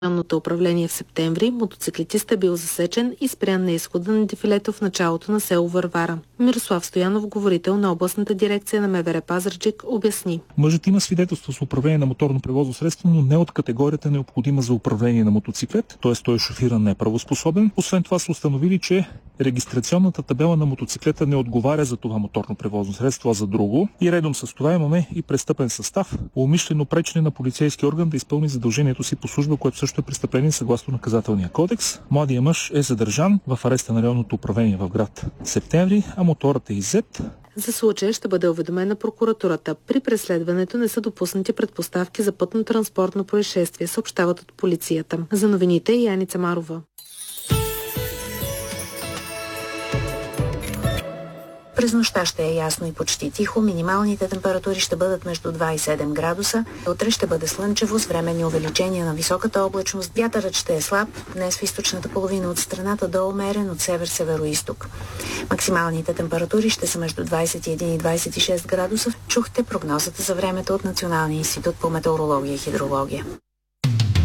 Районното управление в септември мотоциклетист е бил засечен и спрян на изхода на дефилето в началото на село Варвара. Мирослав Стоянов, говорител на областната дирекция на МВР Пазарджик, обясни. Мъжът има свидетелство с управление на моторно превозно средство, но не от категорията необходима за управление на мотоциклет, т.е. той е шофиран неправоспособен. Освен това са установили, че регистрационната табела на мотоциклета не отговаря за това моторно превозно средство, а за друго. И редом с това имаме и престъпен състав, умишлено пречене на полицейски орган да изпълни задължението си по служба, което също е престъпление съгласно наказателния кодекс. Младият мъж е задържан в ареста на районното управление в град Септември, а моторът е иззет. За случая ще бъде уведомена прокуратурата. При преследването не са допуснати предпоставки за пътно-транспортно происшествие, съобщават от полицията. За новините Яница Марова. През нощта ще е ясно и почти тихо. Минималните температури ще бъдат между 2 и 7 градуса. Утре ще бъде слънчево с временни увеличения на високата облачност. Вятърът ще е слаб, днес в източната половина от страната до умерен от север-североизток. Максималните температури ще са между 21 и 26 градуса. Чухте прогнозата за времето от Националния институт по метеорология и хидрология.